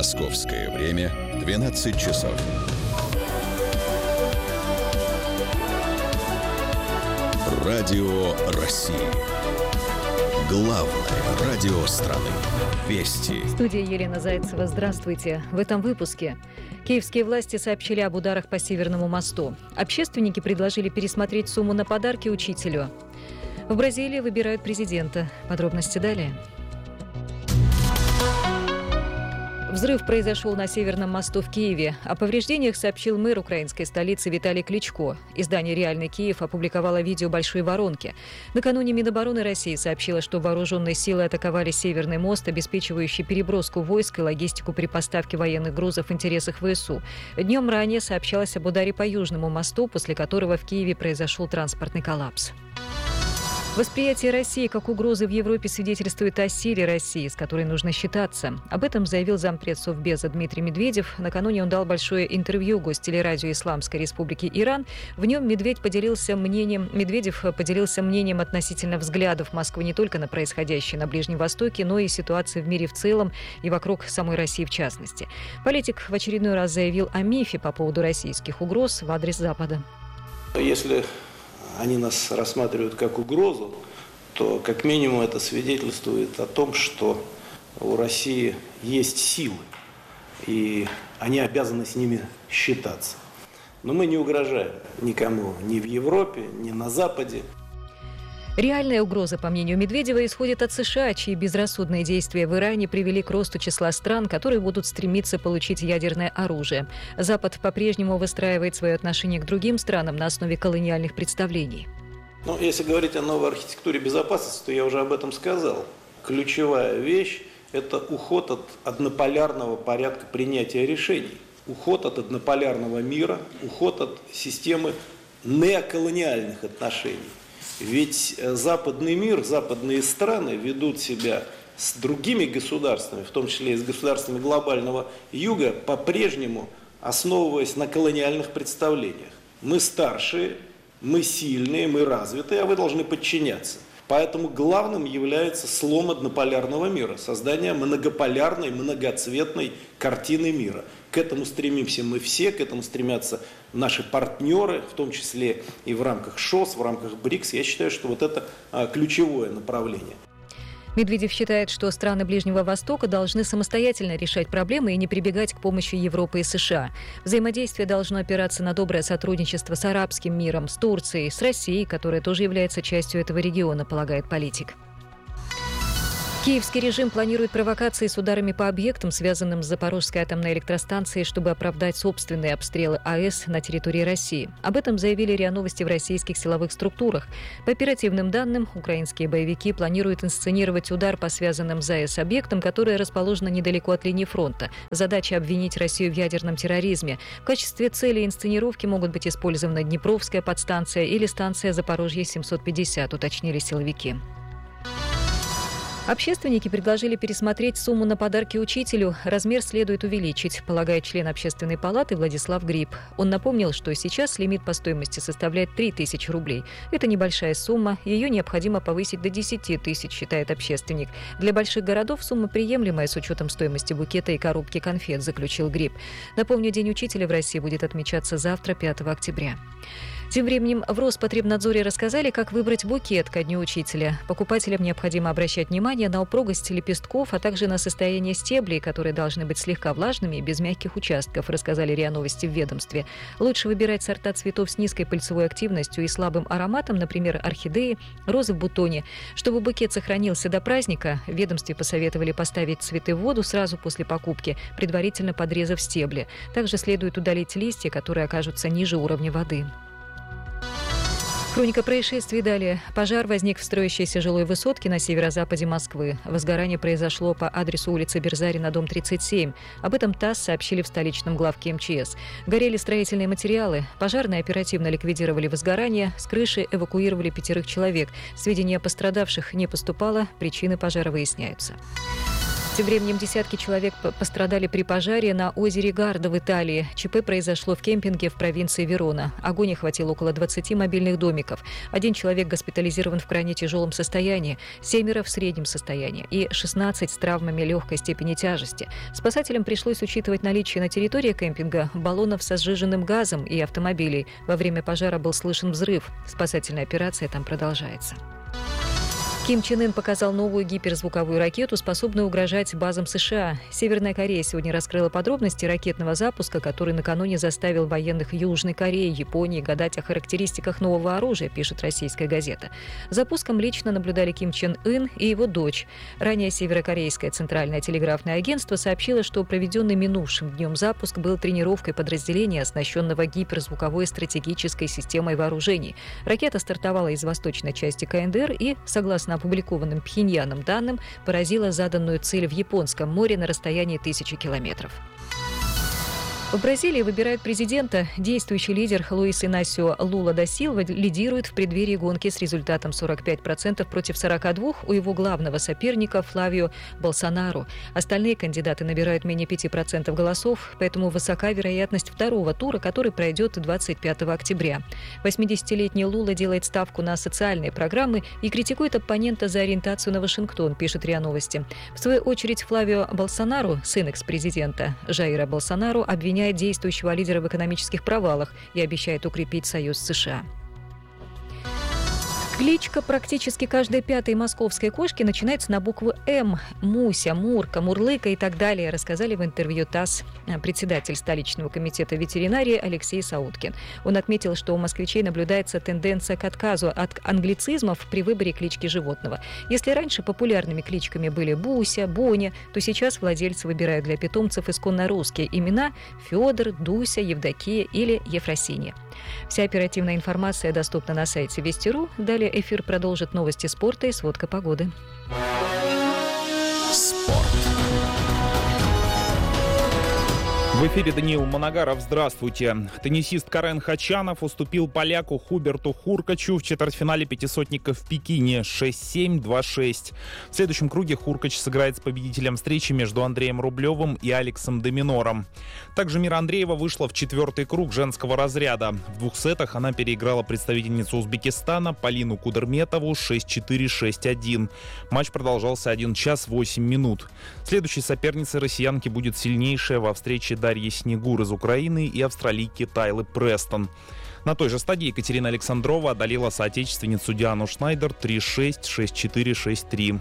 Московское время 12 часов. Радио России. Главное радио страны. Вести. В студии Елена Зайцева. Здравствуйте. В этом выпуске. Киевские власти сообщили об ударах по Северному мосту. Общественники предложили пересмотреть сумму на подарки учителю. В Бразилии выбирают президента. Подробности далее. Взрыв произошел на Северном мосту в Киеве. О повреждениях сообщил мэр украинской столицы Виталий Кличко. Издание «Реальный Киев» опубликовало видео большой воронки. Накануне Минобороны России сообщило, что вооруженные силы атаковали Северный мост, обеспечивающий переброску войск и логистику при поставке военных грузов в интересах ВСУ. Днем ранее сообщалось об ударе по Южному мосту, после которого в Киеве произошел транспортный коллапс. Восприятие России как угрозы в Европе свидетельствует о силе России, с которой нужно считаться. Об этом заявил зампред Совбеза Дмитрий Медведев. Накануне он дал большое интервью гостелерадио Исламской Республики Иран. В нем Медведев поделился мнением относительно взглядов Москвы не только на происходящее на Ближнем Востоке, но и ситуации в мире в целом и вокруг самой России в частности. Политик в очередной раз заявил о мифе по поводу российских угроз в адрес Запада. Если они нас рассматривают как угрозу, то как минимум это свидетельствует о том, что у России есть силы, и они обязаны с ними считаться. Но мы не угрожаем никому ни в Европе, ни на Западе. Реальная угроза, по мнению Медведева, исходит от США, чьи безрассудные действия в Иране привели к росту числа стран, которые будут стремиться получить ядерное оружие. Запад по-прежнему выстраивает свое отношение к другим странам на основе колониальных представлений. Если говорить о новой архитектуре безопасности, то я уже об этом сказал. Ключевая вещь – это уход от однополярного порядка принятия решений, уход от однополярного мира, уход от системы неоколониальных отношений. Ведь западный мир, западные страны ведут себя с другими государствами, в том числе и с государствами глобального юга, по-прежнему основываясь на колониальных представлениях. Мы старшие, мы сильные, мы развитые, а вы должны подчиняться. Поэтому главным является слом однополярного мира, создание многополярной, многоцветной картины мира. К этому стремимся мы все, к этому стремятся наши партнеры, в том числе и в рамках ШОС, в рамках БРИКС. Я считаю, что вот это ключевое направление. Медведев считает, что страны Ближнего Востока должны самостоятельно решать проблемы и не прибегать к помощи Европы и США. Взаимодействие должно опираться на доброе сотрудничество с арабским миром, с Турцией, с Россией, которая тоже является частью этого региона, полагает политик. Киевский режим планирует провокации с ударами по объектам, связанным с Запорожской атомной электростанцией, чтобы оправдать собственные обстрелы АЭС на территории России. Об этом заявили РИА Новости в российских силовых структурах. По оперативным данным, украинские боевики планируют инсценировать удар по связанным с АЭС объектам, которые расположены недалеко от линии фронта. Задача – обвинить Россию в ядерном терроризме. В качестве цели инсценировки могут быть использованы Днепровская подстанция или станция Запорожье-750, уточнили силовики. Общественники предложили пересмотреть сумму на подарки учителю. Размер следует увеличить, полагает член Общественной палаты Владислав Гриб. Он напомнил, что сейчас лимит по стоимости составляет 3000 рублей. Это небольшая сумма, ее необходимо повысить до 10 тысяч, считает общественник. Для больших городов сумма приемлемая с учетом стоимости букета и коробки конфет, заключил Гриб. Напомню, День учителя в России будет отмечаться завтра, 5 октября. Тем временем в Роспотребнадзоре рассказали, как выбрать букет ко Дню учителя. Покупателям необходимо обращать внимание на упругость лепестков, а также на состояние стеблей, которые должны быть слегка влажными и без мягких участков, рассказали РИА Новости в ведомстве. Лучше выбирать сорта цветов с низкой пыльцевой активностью и слабым ароматом, например, орхидеи, розы в бутоне. Чтобы букет сохранился до праздника, в ведомстве посоветовали поставить цветы в воду сразу после покупки, предварительно подрезав стебли. Также следует удалить листья, которые окажутся ниже уровня воды. Хроника происшествий далее. Пожар возник в строящейся жилой высотке на северо-западе Москвы. Возгорание произошло по адресу улицы Берзарина, дом 37. Об этом ТАСС сообщили в столичном главке МЧС. Горели строительные материалы. Пожарные оперативно ликвидировали возгорание. С крыши эвакуировали 5 человек. Сведений о пострадавших не поступало. Причины пожара выясняются. Тем временем десятки человек пострадали при пожаре на озере Гарда в Италии. ЧП произошло в кемпинге в провинции Верона. Огонь охватил около 20 мобильных домиков. медиков. 1 человек госпитализирован в крайне тяжелом состоянии, 7 в среднем состоянии и 16 с травмами легкой степени тяжести. Спасателям пришлось учитывать наличие на территории кемпинга баллонов со сжиженным газом и автомобилей. Во время пожара был слышен взрыв. Спасательная операция там продолжается. Ким Чен Ын показал новую гиперзвуковую ракету, способную угрожать базам США. Северная Корея сегодня раскрыла подробности ракетного запуска, который накануне заставил военных Южной Кореи, Японии гадать о характеристиках нового оружия, пишет российская газета. Запуском лично наблюдали Ким Чен Ын и его дочь. Ранее Северокорейское центральное телеграфное агентство сообщило, что проведенный минувшим днем запуск был тренировкой подразделения, оснащенного гиперзвуковой стратегической системой вооружений. Ракета стартовала из восточной части КНДР и, согласно опубликованным Пхеньяном данным, поразила заданную цель в Японском море на расстоянии 1000 километров. В Бразилии выбирают президента. Действующий лидер Луис Инасио Лула да Силва лидирует в преддверии гонки с результатом 45% против 42% у его главного соперника Флавио Болсонару. Остальные кандидаты набирают менее 5% голосов, поэтому высока вероятность второго тура, который пройдет 25 октября. 80-летний Лула делает ставку на социальные программы и критикует оппонента за ориентацию на Вашингтон, пишет РИА Новости. В свою очередь Флавио Болсонару, сын экс-президента Жаира Болсонару, обвиняет действующего лидера в экономических провалах и обещает укрепить союз с США. Кличка практически каждой 5-й московской кошки начинается на букву «М». Муся, Мурка, Мурлыка и так далее, рассказали в интервью ТАСС председатель столичного комитета ветеринарии Алексей Сауткин. Он отметил, что у москвичей наблюдается тенденция к отказу от англицизмов при выборе клички животного. Если раньше популярными кличками были Буся, Боня, то сейчас владельцы выбирают для питомцев исконно русские имена Федор, Дуся, Евдокия или Ефросинья. Вся оперативная информация доступна на сайте Вести.ру. Далее эфир продолжит новости спорта и сводка погоды. Спорт. В эфире Даниил Моногаров. Здравствуйте. Теннисист Карен Хачанов уступил поляку Хуберту Хуркачу в четвертьфинале пятисотника в Пекине 6-7, 2-6. В следующем круге Хуркач сыграет с победителем встречи между Андреем Рублевым и Алексом де Минором. Также Мира Андреева вышла в 4-й круг женского разряда. В 2 сетах она переиграла представительницу Узбекистана Полину Кудерметову 6-4, 6-1. Матч продолжался 1 час 8 минут. Следующей соперницей россиянки будет сильнейшая во встрече Дарьи Снегур из Украины и австралийки Тайлы Престон. На той же стадии Екатерина Александрова одолела соотечественницу Диану Шнайдер 3-6, 6-4, 6-3.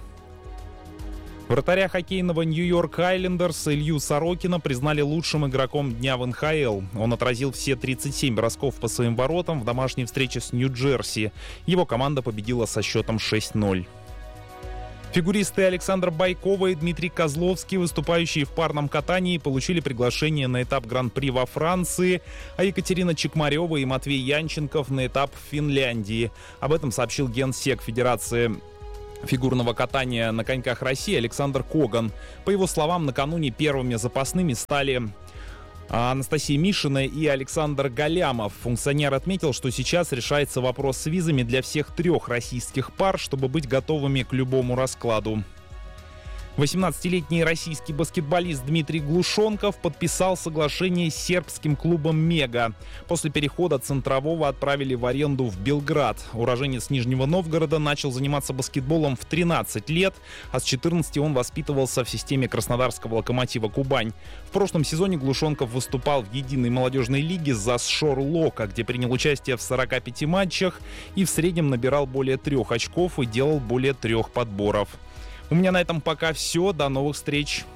Вратаря хоккейного Нью-Йорк Айлендерс Илью Сорокина признали лучшим игроком дня в НХЛ. Он отразил все 37 бросков по своим воротам в домашней встрече с Нью-Джерси. Его команда победила со счетом 6-0. Фигуристы Александр Байкова и Дмитрий Козловский, выступающие в парном катании, получили приглашение на этап Гран-при во Франции, а Екатерина Чекмарева и Матвей Янченков на этап в Финляндии. Об этом сообщил генсек Федерации фигурного катания на коньках России Александр Коган. По его словам, накануне первыми запасными стали Анастасия Мишина и Александр Галямов. Функционер отметил, что сейчас решается вопрос с визами для всех 3 российских пар, чтобы быть готовыми к любому раскладу. 18-летний российский баскетболист Дмитрий Глушенков подписал соглашение с сербским клубом «Мега». После перехода центрового отправили в аренду в Белград. Уроженец Нижнего Новгорода начал заниматься баскетболом в 13 лет, а с 14 он воспитывался в системе краснодарского «Локомотива Кубань». В прошлом сезоне Глушенков выступал в единой молодежной лиге за Шор Лока, где принял участие в 45 матчах и в среднем набирал более 3 очков и делал более 3 подборов. У меня на этом пока все. До новых встреч.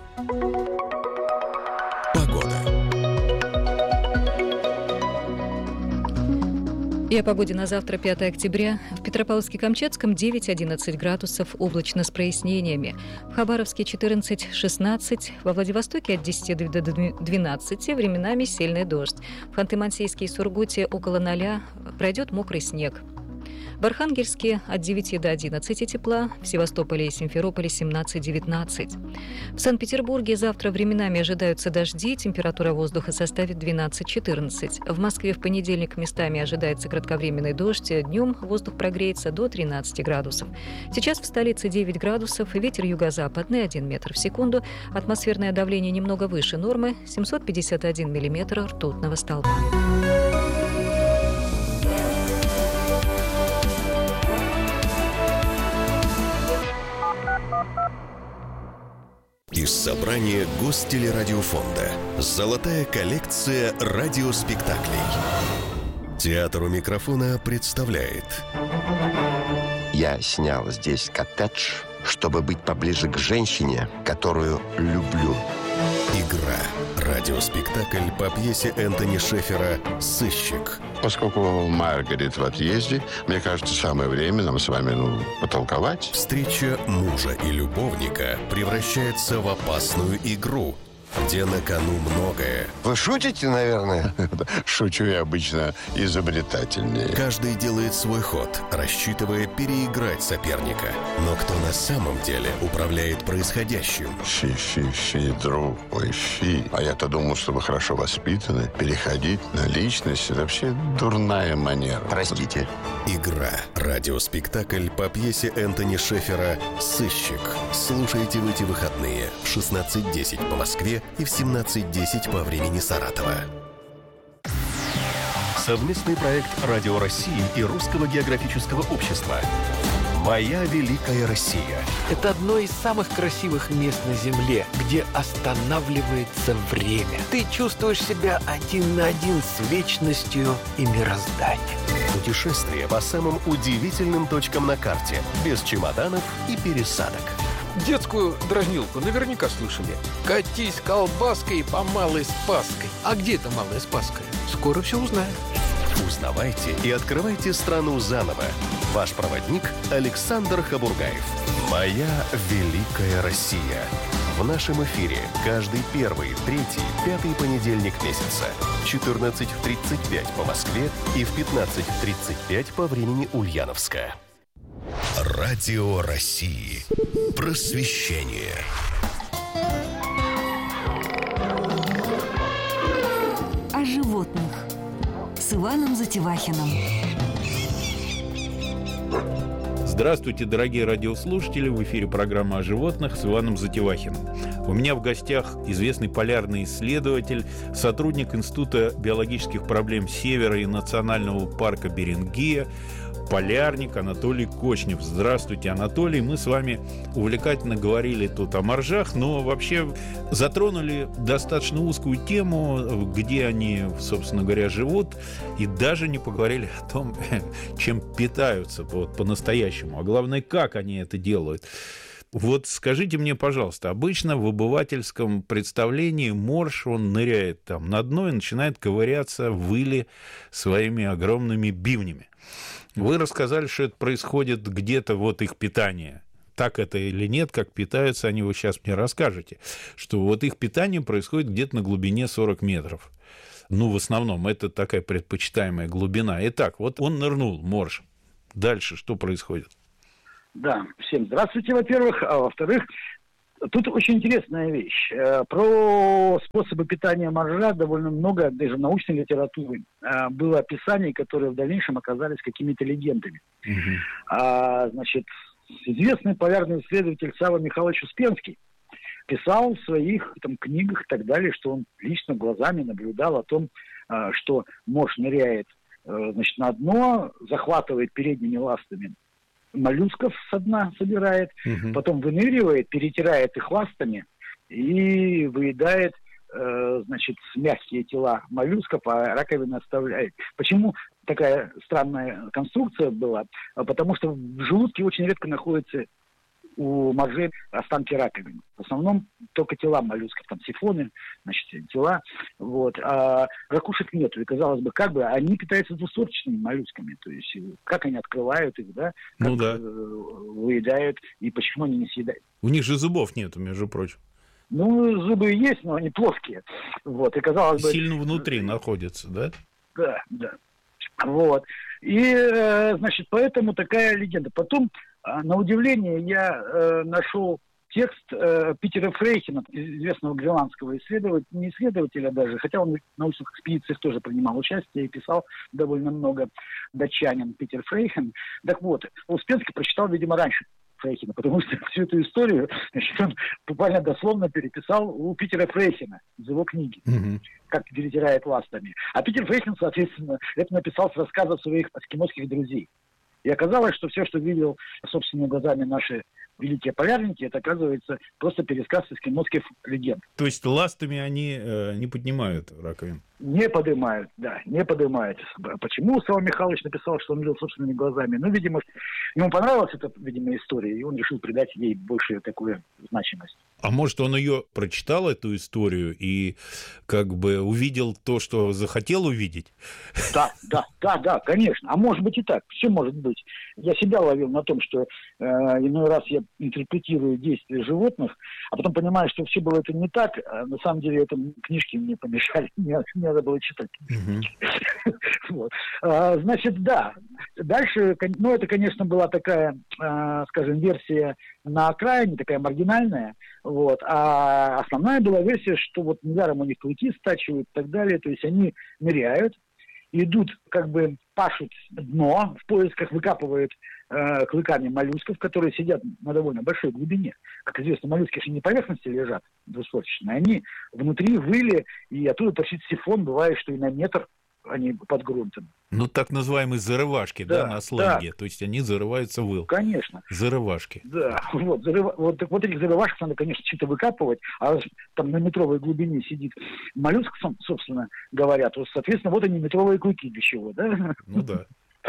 Погода. И о погоде на завтра, 5 октября. В Петропавловске-Камчатском 9-11 градусов, облачно с прояснениями. В Хабаровске 14-16, во Владивостоке от 10 до 12, временами сильный дождь. В Ханты-Мансийске и Сургуте около 0 пройдет мокрый снег. В Архангельске от 9 до 11 тепла, в Севастополе и Симферополе 17-19. В Санкт-Петербурге завтра временами ожидаются дожди, температура воздуха составит 12-14. В Москве в понедельник местами ожидается кратковременный дождь, днем воздух прогреется до 13 градусов. Сейчас в столице 9 градусов, ветер юго-западный 1 метр в секунду, атмосферное давление немного выше нормы, 751 миллиметр ртутного столба. Из собрания Гостелерадиофонда «Золотая коллекция радиоспектаклей». Театр у микрофона представляет. Я снял здесь коттедж, чтобы быть поближе к женщине, которую люблю. Игра. Радиоспектакль по пьесе Энтони Шефера «Сыщик». Поскольку Маргарет в отъезде, мне кажется, самое время нам с вами потолковать. Встреча мужа и любовника превращается в опасную игру, где на кону многое. Вы шутите, наверное? Шучу я обычно изобретательнее. Каждый делает свой ход, рассчитывая переиграть соперника. Но кто на самом деле управляет происходящим? Фи, друг мой, фи. А я-то думал, что вы хорошо воспитаны. Переходить на личность — это вообще дурная манера. Простите. Игра. Радиоспектакль по пьесе Энтони Шефера «Сыщик». Слушайте в эти выходные в 16:10 по Москве и в 17:10 по времени Саратова. Совместный проект «Радио России» и Русского географического общества. «Моя великая Россия». Это одно из самых красивых мест на Земле, где останавливается время. Ты чувствуешь себя один на один с вечностью и мирозданием. Путешествие по самым удивительным точкам на карте, без чемоданов и пересадок. Детскую дразнилку наверняка слышали. Катись колбаской по Малой Спасской. А где это Малая Спасская? Скоро все узнаем. Узнавайте и открывайте страну заново. Ваш проводник Александр Хабургаев. «Моя великая Россия». В нашем эфире каждый первый, третий, пятый понедельник месяца. 14:35 по Москве и в 15:35 по времени Ульяновска. Радио России. Просвещение. О животных с Иваном Затевахиным. Здравствуйте, дорогие радиослушатели! В эфире программа о животных с Иваном Затевахиным. У меня в гостях известный полярный исследователь, сотрудник Института биологических проблем Севера и Национального парка Берингея, полярник Анатолий Кочнев. Здравствуйте, Анатолий. Мы с вами увлекательно говорили тут о моржах, но вообще затронули достаточно узкую тему, где они, собственно говоря, живут, и даже не поговорили о том, чем питаются по-настоящему, а главное, как они это делают. Вот скажите мне, пожалуйста, обычно в обывательском представлении морж, он ныряет там на дно и начинает ковыряться в иле своими огромными бивнями. Вы рассказали, что это происходит где-то вот их питание. Так это или нет, как питаются они, вы сейчас мне расскажете. Что вот их питание происходит где-то на глубине 40 метров. Ну, в основном, это такая предпочитаемая глубина. Итак, вот он нырнул, морж. Дальше что происходит? Да, всем здравствуйте, во-первых. А во-вторых, тут очень интересная вещь. Про способы питания моржа довольно много, даже в научной литературе, было описаний, которые в дальнейшем оказались какими-то легендами. Значит, известный полярный исследователь Сава Михайлович Успенский писал в своих книгах и так далее, что он лично глазами наблюдал о том, что морж ныряет на дно, захватывает передними ластами моллюсков со дна собирает, потом выныривает, перетирает их ластами и выедает, мягкие тела моллюсков, а раковины оставляет. Почему такая странная конструкция была? Потому что в желудке очень редко находятся у моржей останки раковин. В основном только тела моллюсков, там сифоны, тела. Вот. А ракушек нету. И казалось бы, они питаются двусорточными моллюсками. То есть, как они открывают их, да? Как выедают, и почему они не съедают. У них же зубов нету, между прочим. Ну, зубы есть, но они плоские. Вот. И казалось бы... Сильно внутри находятся, да? Да. Вот. И, поэтому такая легенда. Потом, на удивление, я нашел текст Питера Фрейхена, известного гренландского исследователя даже, хотя он в научных экспедициях тоже принимал участие и писал довольно много, датчанин Питер Фрейхен. Так вот, Успенский прочитал, видимо, раньше Фрейхена, потому что всю эту историю, он буквально дословно переписал у Питера Фрейхена из его книги, как перетирает ластами. А Питер Фрейхен, соответственно, это написал с рассказов своих эскимосских друзей. И оказалось, что все, что видел собственными глазами наши великие полярники, это, оказывается, просто пересказ эскимосских легенд. То есть ластами они не поднимают раковин? Не поднимают, да, не поднимают. Почему Сава Михайлович написал, что он видел собственными глазами? Ну, видимо, ему понравилась эта, видимо, история, и он решил придать ей большую такую значимость. А может, он ее прочитал, эту историю, и как бы увидел то, что захотел увидеть? Да, конечно. А может быть и так. Все может быть. Я себя ловил на том, что иной раз я интерпретирую действия животных, а потом понимаю, что все было это не так. А на самом деле это книжки мне помешали. Мне надо было читать. Значит, да. Дальше, ну, это, конечно, была такая, скажем, версия на окраине, такая маргинальная. Вот. А основная была версия, что вот недаром у них клыки стачивают и так далее. То есть они ныряют, идут, как бы пашут дно в поисках, выкапывают клыками моллюсков, которые сидят на довольно большой глубине. Как известно, моллюски же не на поверхности лежат двустволчатые, они внутри выли, и оттуда торчит сифон, бывает, что и на метр они под грунтом. Ну, так называемые зарывашки, да, на сленге. Да. То есть они зарываются в ил. Конечно. Зарывашки. Да, вот этих зарывашек надо, конечно, что-то выкапывать, а там на метровой глубине сидит моллюск, собственно говоря, то, соответственно, вот они метровые клыки для чего, да? Ну да.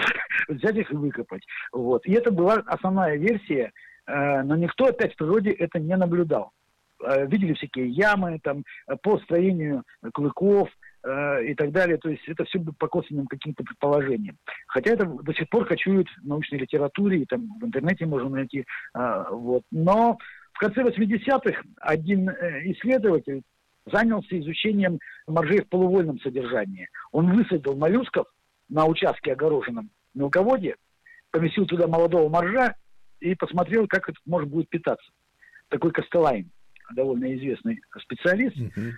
Взять их и выкопать. Вот. И это была основная версия, но никто опять в природе это не наблюдал. Видели всякие ямы там, по строению клыков, и так далее. То есть это все по косвенным каким-то предположениям. Хотя это до сих пор кочует в научной литературе, и там в интернете можно найти. Вот. Но в конце 80-х один исследователь занялся изучением моржей в полувольном содержании. Он высадил моллюсков на участке, огороженном мелководье, поместил туда молодого моржа и посмотрел, как это может будет питаться. Такой Костелайн, довольно известный специалист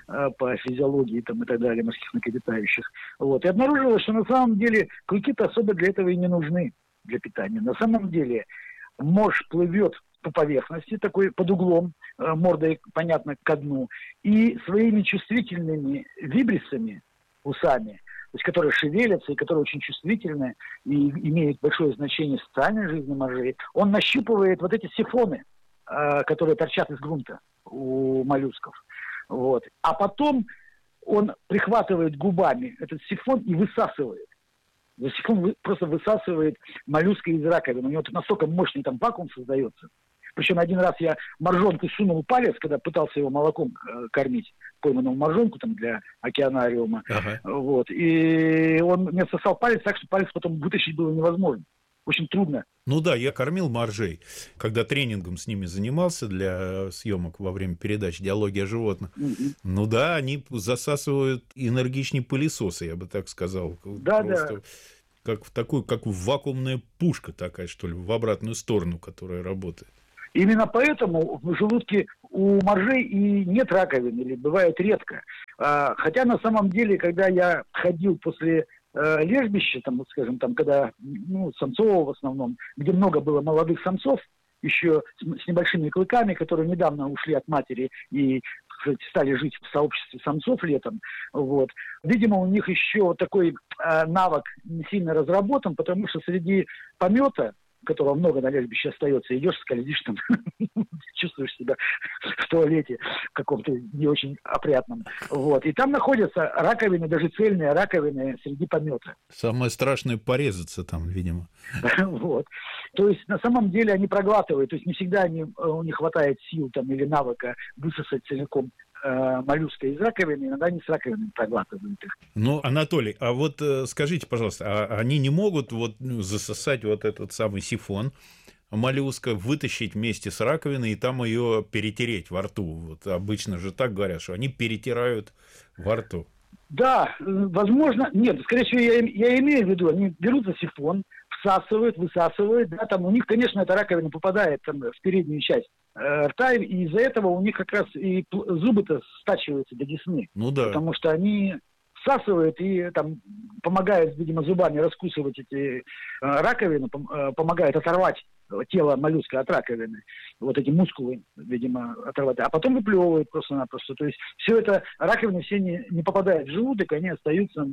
по физиологии там, и так далее, морских млекопитающих. Вот. И обнаружилось, что на самом деле клыки-то особо для этого и не нужны, для питания. На самом деле морж плывет по поверхности, такой под углом, мордой, понятно, ко дну, и своими чувствительными вибрисами, усами, то есть которые шевелятся и которые очень чувствительны и имеют большое значение в социальной жизни моржей, он нащупывает вот эти сифоны, которые торчат из грунта у моллюсков. Вот. А потом он прихватывает губами этот сифон и высасывает. Сифон просто высасывает моллюска из раковины. У него настолько мощный там вакуум создается. Причем один раз я моржонку сунул палец, когда пытался его молоком кормить, пойманную моржонку там для океанариума. Вот. И он мне всосал палец так, что палец потом вытащить было невозможно. Очень трудно. Ну да, я кормил моржей, когда тренингом с ними занимался для съемок во время передач «Диалоги о животных». Ну да, они засасывают энергичнее пылесосы, я бы так сказал. Да, просто да. Как вакуумная пушка такая, что ли, в обратную сторону, которая работает. Именно поэтому в желудке у моржей и нет раковин, или бывает редко. Хотя на самом деле, когда я ходил после лежбище, там, вот, скажем, там, когда, ну, самцового в основном, где много было молодых самцов, еще с небольшими клыками, которые недавно ушли от матери и, кстати, стали жить в сообществе самцов летом. Вот. Видимо, у них еще вот такой навык не сильно разработан, потому что среди помета, которого много на лежбище остается, идешь, скользишь там, чувствуешь себя в туалете каком-то не очень опрятном. Вот. И там находятся раковины, даже цельные раковины среди помета. Самое страшное — порезаться там, видимо. Вот. То есть, на самом деле, они проглатывают, то есть не всегда у них хватает сил там, или навыка высосать целиком моллюска из раковины, иногда они с раковиной проглатывают их. Ну, Анатолий, а вот скажите, пожалуйста, а они не могут вот засосать вот этот самый сифон моллюска, вытащить вместе с раковиной и там ее перетереть во рту? Вот обычно же так говорят, что они перетирают во рту. Да, возможно, нет, скорее всего, я имею в виду, они берут за сифон, всасывают, высасывают, да, там у них, конечно, эта раковина попадает там, в переднюю часть рта, и из-за этого у них как раз и зубы-то стачиваются до десны. Ну да. Потому что они всасывают и там помогают, видимо, зубами раскусывать эти раковины, помогают оторвать тело моллюска от раковины. Вот эти мускулы, видимо, оторвать. А потом выплевывают просто-напросто. То есть все это, раковины все не попадают в желудок, они остаются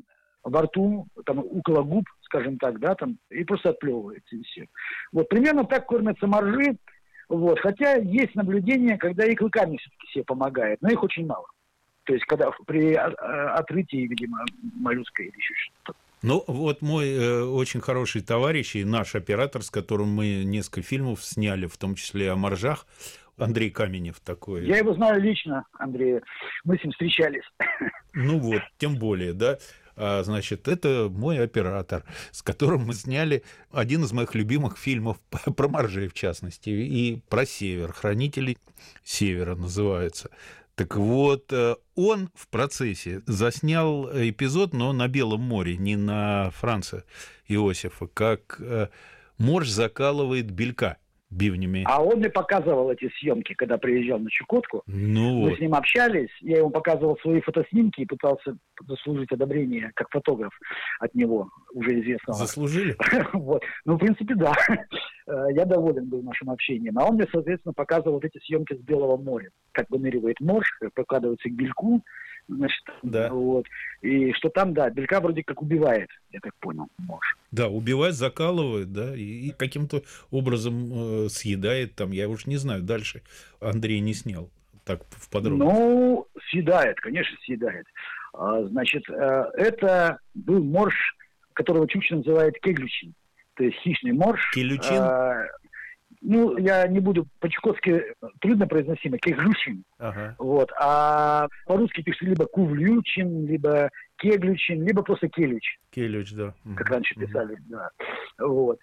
во рту, там, около губ, скажем так, да, там, и просто отплевывается, и все. Вот, примерно так кормятся моржи, вот, хотя есть наблюдение, когда и клыками все-таки себе помогает, но их очень мало. То есть, когда при отрытии, видимо, моллюска или еще что-то. Ну, вот мой очень хороший товарищ и наш оператор, с которым мы несколько фильмов сняли, в том числе о моржах, Андрей Каменев такой. Я его знаю лично, Андрей. Мы с ним встречались. Ну вот, тем более, да. Значит, это мой оператор, с которым мы сняли один из моих любимых фильмов про моржей, в частности, и про север. «Хранители севера» называется. Так вот, он в процессе заснял эпизод, но на Белом море, не на Франца Иосифа, как морж закалывает белька бивнями. А он мне показывал эти съемки, когда приезжал на Чукотку. Ну Мы вот. с ним общались, я ему показывал свои фотоснимки и пытался заслужить одобрение как фотограф от него, уже известного. Заслужили? Вот. Ну, в принципе, да. Я доволен был нашим общением. А он мне, соответственно, показывал вот эти съемки с Белого моря. Как выныривает морж, прокладывается к бельку, значит, да. Вот. И что там, да, белька вроде как убивает, я так понял, морж. Да, убивает, закалывает, да, и каким-то образом съедает там, я уж не знаю, дальше Андрей не снял так в подробности. Ну, съедает, конечно, съедает. Значит, это был морж, которого чукчи называют кеглючин, то есть хищный морж. Келючин? Ну, я не буду, по-чукотски трудно произносимо, кеглючин. Ага. Вот. А по-русски пишут либо кувлючин, либо кеглючин, либо просто келюч. Келюч, да. Как раньше писали, да. Вот.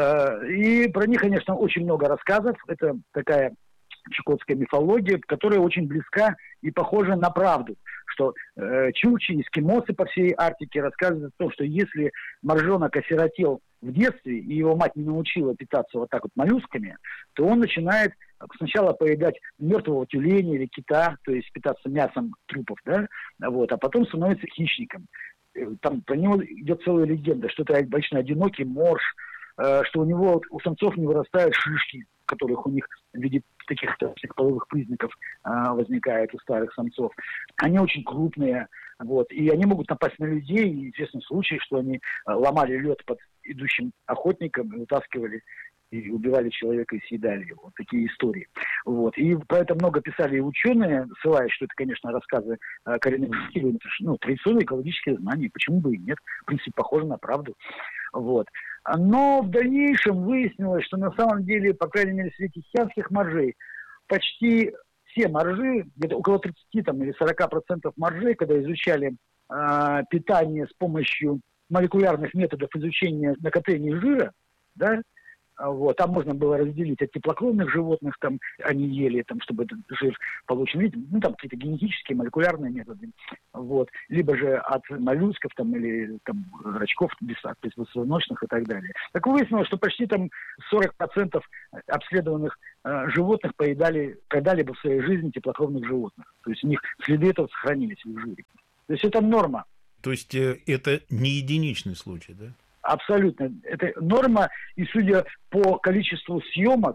И про них, конечно, очень много рассказов. Это такая чукотская мифология, которая очень близка и похожа на правду, что чукчи, эскимосы по всей Арктике рассказывают о том, что если моржонок осиротел в детстве, и его мать не научила питаться вот так вот моллюсками, то он начинает сначала поедать мертвого тюленя или кита, то есть питаться мясом трупов, да, вот, а потом становится хищником. Там про него идет целая легенда, что это обычно одинокий морж, что у него, у самцов не вырастают шишки, которых у них в виде таких половых признаков возникает у старых самцов. Они очень крупные, вот, и они могут напасть на людей, и известны случаи, что они ломали лед под идущим охотником, вытаскивали и убивали человека и съедали его. Вот такие истории. Вот. И про это много писали и ученые, ссылаясь, что это, конечно, рассказы коренных жителей, ну, традиционные экологические знания, почему бы и нет. В принципе, похоже на правду. Вот. Но в дальнейшем выяснилось, что на самом деле, по крайней мере, среди хианских моржей, почти все моржи, где-то около 30 там, или 40% моржей, когда изучали питание с помощью молекулярных методов изучения накопления жира, да, вот, там можно было разделить от теплокровных животных, там они ели, там, чтобы этот жир получен, видите, ну, там какие-то генетические, молекулярные методы, вот, либо же от моллюсков, там, или там рачков, беспозвоночных и так далее. Так выяснилось, что почти там 40% обследованных животных поедали когда-либо в своей жизни теплокровных животных. То есть у них следы этого сохранились в жире. То есть это норма. То есть это не единичный случай, да? Абсолютно. Это норма, и судя по количеству съемок,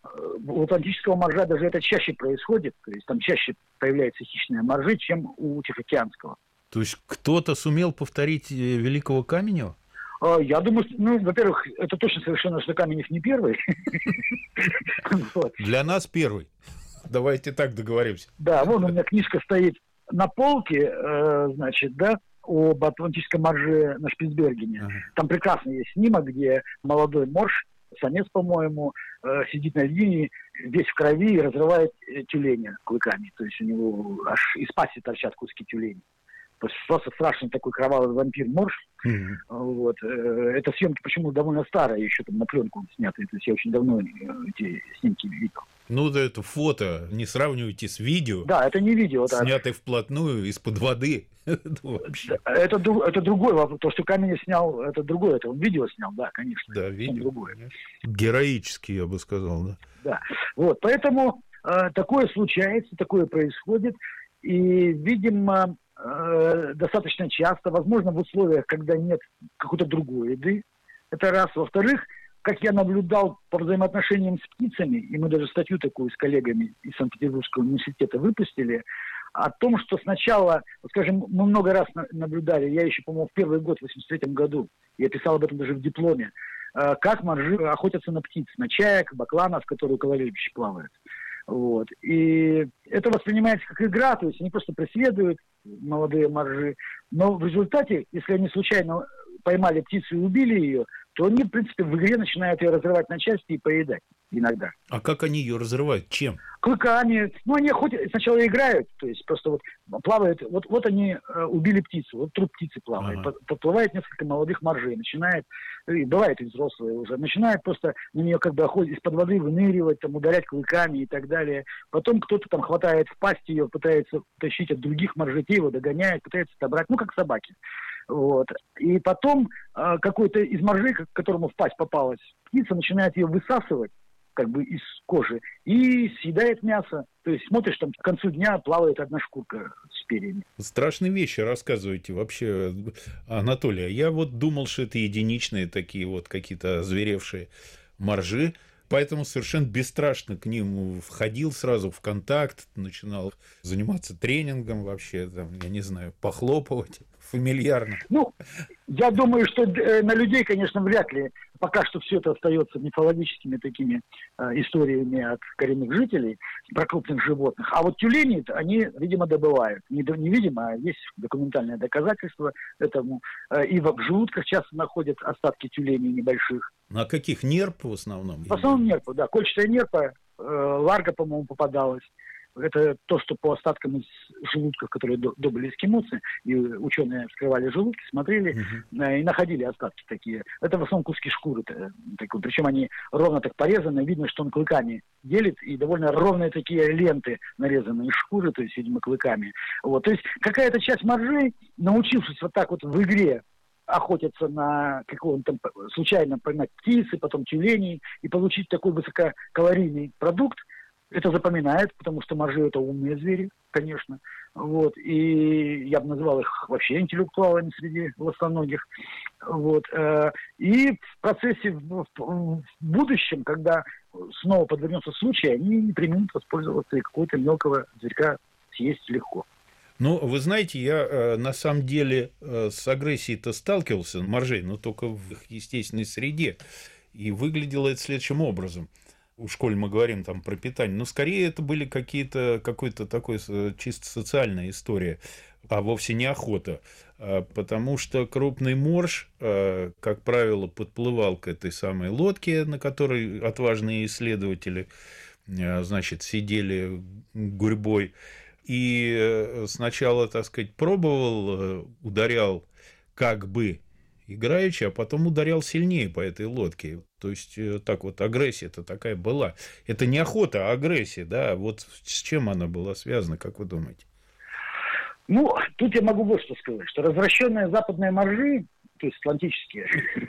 у атлантического моржа даже это чаще происходит, то есть там чаще появляются хищные моржи, чем у тихоокеанского. То есть кто-то сумел повторить великого Каменева? Я думаю, ну, во-первых, это точно совершенно, что Каменев не первый. Для нас первый. Давайте так договоримся. Да, вон у меня книжка стоит на полке, значит, да, об атлантическом морже на Шпицбергене. Там прекрасный есть снимок, где молодой морж, самец, по-моему, сидит на линии, весь в крови и разрывает тюленя клыками. То есть у него аж из пасти торчат куски тюленя. То есть просто страшный такой кровавый вампир-морж. Вот. Это съемки почему довольно старые, еще там на пленку снятые. То есть я очень давно эти снимки видел. Ну, да, это фото, не сравнивайте с видео. Да, это не видео. Снятое вплотную, из-под воды. Это другой вопрос. То, что Каменев снял, это другое. Это он видео снял, да, конечно. Да, видео. Героический, я бы сказал, да. Да. Вот, поэтому такое случается, такое происходит. И, видимо, достаточно часто, возможно, в условиях, когда нет какой-то другой еды. Это раз. Во-вторых, как я наблюдал по взаимоотношениям с птицами, и мы даже статью такую с коллегами из Санкт-Петербургского университета выпустили, о том, что сначала, скажем, мы много раз наблюдали, я еще, по-моему, в первый год, в 1983 году, я писал об этом даже в дипломе, как моржи охотятся на птиц, на чаек, бакланов, которые около лебедей плавают. Вот. И это воспринимается как игра, то есть они просто преследуют молодые моржи, но в результате, если они случайно поймали птицу и убили ее, то они, в принципе, в игре начинают ее разрывать на части и поедать иногда. А как они ее разрывают? Чем? Клыками. Ну, они сначала играют, то есть просто вот плавают. Вот они убили птицу, вот труп птицы плавает. Подплывает несколько молодых моржей, начинает, и бывает и взрослые уже, начинает просто на нее как бы из-под воды выныривать, там, ударять клыками и так далее. Потом кто-то там хватает в пасть ее, пытается тащить от других моржей, те его догоняют, пытается отобрать, ну, как собаки. Вот. И потом какой-то из моржей, которому в пасть попалась птица, начинает ее высасывать как бы из кожи и съедает мясо. То есть смотришь, там к концу дня плавает одна шкурка с перьями. Страшные вещи рассказываете вообще, Анатолий. Я вот думал, что это единичные такие вот какие-то озверевшие моржи, поэтому совершенно бесстрашно к ним входил сразу в контакт, начинал заниматься тренингом вообще, там, я не знаю, похлопывать фамильярно. Ну, я думаю, что на людей, конечно, вряд ли. Пока что все это остается мифологическими такими историями от коренных жителей про крупных животных. А вот тюлени, они, видимо, добывают. Не видимо, а есть документальное доказательство этому. И в желудках часто находят остатки тюленей небольших. На каких? Нерп в основном? В основном нерпа, да. Кольчатая нерпа, ларга, по-моему, попадалась. Это то, что по остаткам из желудков, которые добыли эскимосы, и ученые вскрывали желудки, смотрели и находили остатки такие. Это в основном куски шкуры. Причем они ровно так порезаны, видно, что он клыками делит, и довольно ровные такие ленты нарезаны из шкуры, то есть, видимо, клыками. Вот. То есть какая-то часть моржей, научившись вот так вот в игре охотятся на какого-то там случайно поймать птицы, потом тюленей, и получить такой высококалорийный продукт, это запоминает, потому что моржи — это умные звери, конечно. Вот. И я бы назвал их вообще интеллектуалами среди ластоногих. Вот. И в процессе, в будущем, когда снова подвернется случай, они не преминут воспользоваться и какого-то мелкого зверька съесть легко. Ну, вы знаете, я на самом деле с агрессией-то сталкивался, моржей, но только в их естественной среде. И выглядело это следующим образом. Уж коль мы говорим там про питание, но скорее это были какой-то такой чисто социальная история, а вовсе не охота. Потому что крупный морж, как правило, подплывал к этой самой лодке, на которой отважные исследователи, значит, сидели гурьбой, и сначала, так сказать, пробовал, ударял как бы играючи, а потом ударял сильнее по этой лодке. То есть, так вот, агрессия-то такая была. Это не охота, а агрессия, да? Вот с чем она была связана, как вы думаете? Ну, тут я могу вот что сказать, что развращенные западные моржи, то есть атлантические,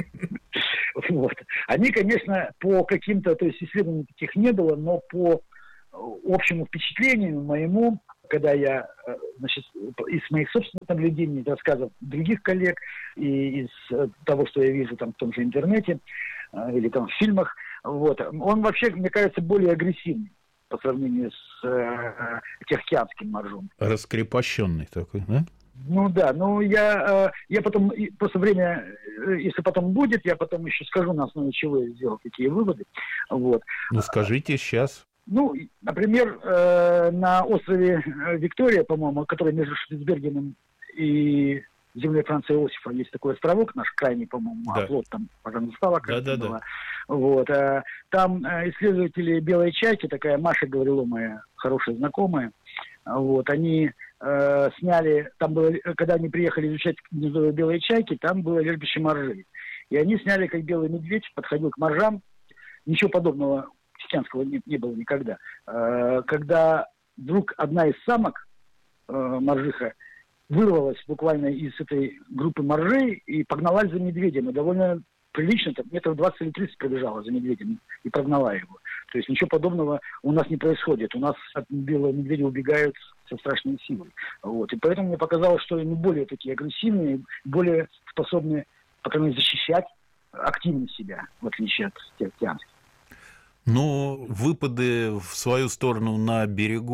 они, конечно, по каким-то, то есть исследований таких не было, но по общему впечатлению моему, когда я, значит, из моих собственных наблюдений, из рассказов других коллег и из того, что я вижу там в том же интернете или там в фильмах, вот, он вообще, мне кажется, более агрессивный по сравнению с тихоокеанским моржом. Раскрепощенный такой, да? Ну да, ну я потом, просто время, если потом будет, я потом еще скажу, на основе чего я сделал такие выводы. Вот. Ну скажите сейчас. Ну, например, на острове Виктория, по-моему, который между Шпицбергеном и землей Франца Иосифа, есть такой островок наш крайний, по-моему, да. Оплот там, пожалуйста, стала как-то была. Вот, там исследователи белой чайки, такая Маша Гаврилова, моя хорошая знакомая, вот, они сняли, там было, когда они приехали изучать гнездо белой чайки, там было лежбище моржей. И они сняли, как белый медведь подходил к моржам, ничего подобного тихоокеанского не было никогда. Когда вдруг одна из самок, моржиха, вырвалась буквально из этой группы моржей и погналась за медведем. И довольно прилично, там, метров 20 или 30 пробежала за медведем и прогнала его. То есть ничего подобного у нас не происходит. У нас от белого медведя убегают со страшной силой. Вот. И поэтому мне показалось, что они более такие агрессивные, более способны, по крайней мере, защищать активно себя, в отличие от тихоокеанских. Ну, выпады в свою сторону на берегу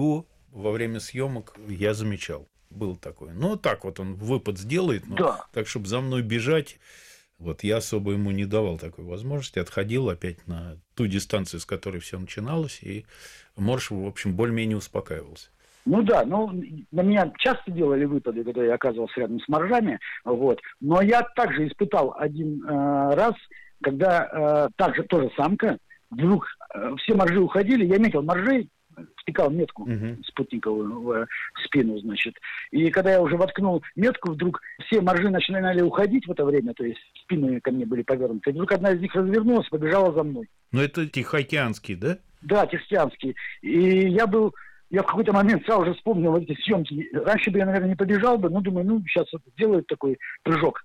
во время съемок я замечал. Был такой. Ну, так вот он выпад сделает, но да. Так, чтобы за мной бежать, вот я особо ему не давал такой возможности. Отходил опять на ту дистанцию, с которой все начиналось, и Морж, в общем, более-менее успокаивался. Ну да, на меня часто делали выпады, когда я оказывался рядом с моржами, вот. Но я также испытал один раз, когда также тоже самка, вдруг все моржи уходили, я метил моржей, втыкал метку спутниковую в спину, значит. И когда я уже воткнул метку, вдруг все моржи начинали уходить в это время, то есть спины ко мне были повернуты. И вдруг одна из них развернулась, побежала за мной. Ну это Тихоокеанский, да? Да, Тихоокеанский. И я в какой-то момент сразу же вспомнил вот эти съемки. Раньше бы я, наверное, не побежал бы, но думаю, сейчас вот сделает такой прыжок.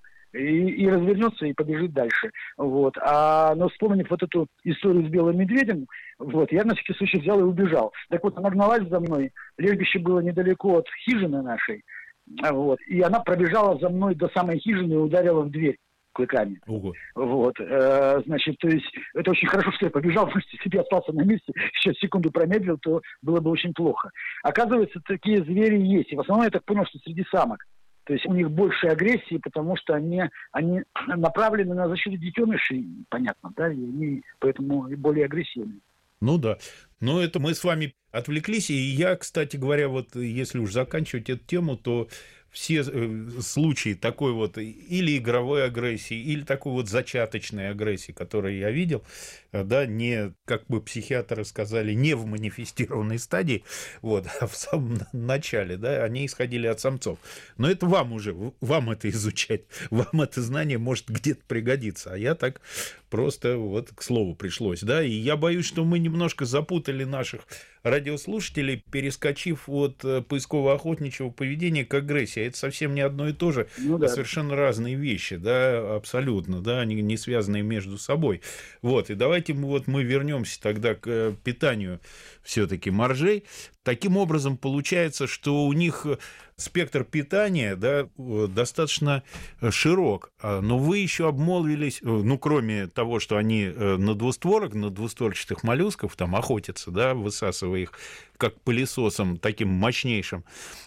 И развернется, и побежит дальше. Вот. Но вспомнив вот эту историю с белым медведем, вот, я на всякий случай взял и убежал. Так вот, она гналась за мной. Лежбище было недалеко от хижины нашей. Вот. И она пробежала за мной до самой хижины и ударила в дверь клыками. Ого. Вот. Значит, то есть, это очень хорошо, что я побежал, потому что если я остался на месте, сейчас секунду промедлил, то было бы очень плохо. Оказывается, такие звери есть. И в основном я так понял, что среди самок. То есть у них больше агрессии, потому что они направлены на защиту детенышей, понятно, да, и они поэтому и более агрессивны. Ну да. Но это мы с вами отвлеклись, и я, кстати говоря, вот если уж заканчивать эту тему, то все случаи такой вот или игровой агрессии, или такой вот зачаточной агрессии, которую я видел, да, не, как бы психиатры сказали, не в манифестированной стадии, вот, а в самом начале, да, они исходили от самцов. Но это вам это изучать, вам это знание может где-то пригодиться, а я так просто вот к слову пришлось, да, и я боюсь, что мы немножко запутали наших радиослушателей, перескочив от поисково-охотничьего поведения к агрессии. Это совсем не одно и то же, а совершенно разные вещи, да, абсолютно, да, они не связанные между собой. Вот, и давайте мы вернемся тогда к питанию все-таки моржей. Таким образом, получается, что у них спектр питания, да, достаточно широк, но вы еще обмолвились, ну, кроме того, что они на двустворчатых моллюсков там охотятся, да, высасывая их как пылесосом таким мощнейшим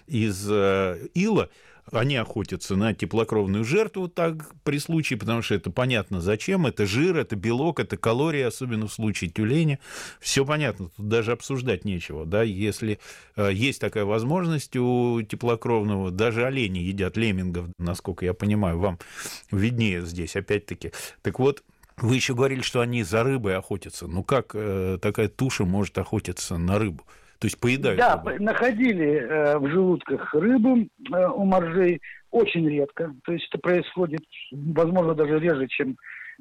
из ила, они охотятся на теплокровную жертву так при случае, потому что это понятно зачем, это жир, это белок, это калории, особенно в случае тюленя, все понятно, тут даже обсуждать нечего, да, если есть такая возможность у теплокровного, даже олени едят леммингов, насколько я понимаю, вам виднее здесь, опять-таки, так вот, вы еще говорили, что они за рыбой охотятся, ну как такая туша может охотиться на рыбу? То есть поедают рыбу. Да, находили в желудках рыбу у моржей очень редко. То есть это происходит, возможно, даже реже, чем...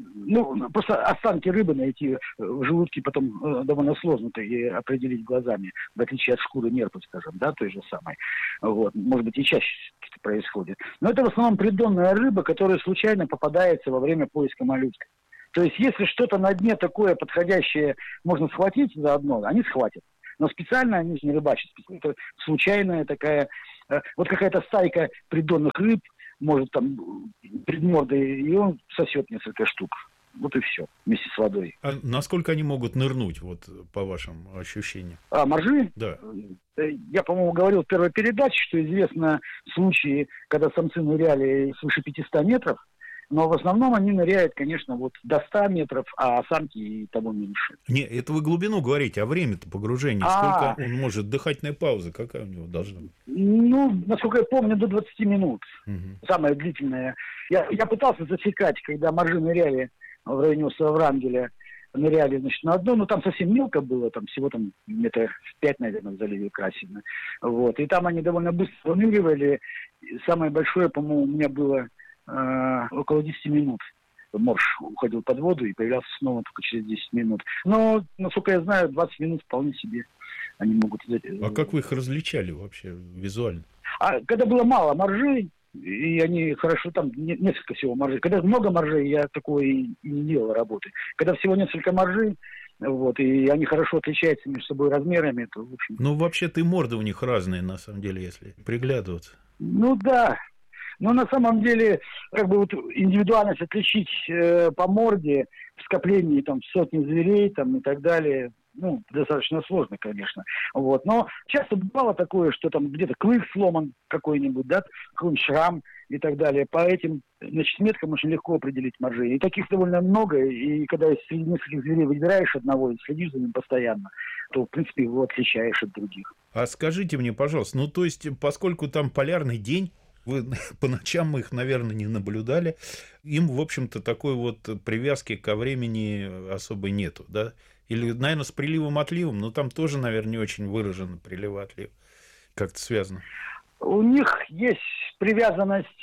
Ну, просто останки рыбы найти в желудке потом довольно сложно и определить глазами, в отличие от шкуры нерпы, скажем, да, той же самой. Вот. Может быть, и чаще это происходит. Но это в основном придонная рыба, которая случайно попадается во время поиска моллюска. То есть если что-то на дне такое подходящее можно схватить заодно, они схватят. Но специально они же не рыбачат. Это случайная такая... Вот какая-то стайка придонных рыб, может, там, предмордой, и он сосет несколько штук. Вот и все, вместе с водой. А насколько они могут нырнуть, вот, по вашим ощущениям? Моржи? Да. Я, по-моему, говорил в первой передаче, что известно случаи, когда самцы ныряли свыше 500 метров, но в основном они ныряют, конечно, вот до 100 метров, а самки и того меньше. Не, это вы глубину говорите, а время-то погружения? Сколько он может? Дыхательная пауза какая у него должна быть? Ну, насколько я помню, до 20 минут. Самая длительная. Я пытался засекать, когда моржи ныряли в районе острова Врангеля, ныряли, значит, на одно, но там совсем мелко было, там всего там метров 5, наверное, в заливе Красина. Вот. И там они довольно быстро выныривали. Самое большое, по-моему, у меня было около 10 минут. Морж уходил под воду и появлялся снова только через 10 минут. Но, насколько я знаю, 20 минут вполне себе они могут... А как вы их различали вообще визуально? Когда было мало моржей, и они хорошо, там несколько всего моржей. Когда много моржей, я такое и не делал работы. Когда всего несколько моржей, вот, и они хорошо отличаются между собой размерами, то, в общем... Ну, вообще-то и морды у них разные, на самом деле, если приглядываться. Ну, да. Но на самом деле, как бы вот индивидуальность отличить по морде в скоплении там сотни зверей там и так далее, достаточно сложно, конечно. Вот. Но часто бывало такое, что там где-то клык сломан какой-нибудь, да, какой-нибудь шрам и так далее. По этим, меткам очень легко определить моржей. И таких довольно много, и когда среди нескольких зверей выбираешь одного и следишь за ним постоянно, то, в принципе, его отличаешь от других. А скажите мне, пожалуйста, то есть, поскольку там полярный день, вы по ночам мы их, наверное, не наблюдали, им, в общем-то, такой вот привязки ко времени особой нету, да? Или, наверное, с приливом-отливом, но там тоже, наверное, не очень выражен прилив-отлив. Как-то связано. У них есть привязанность,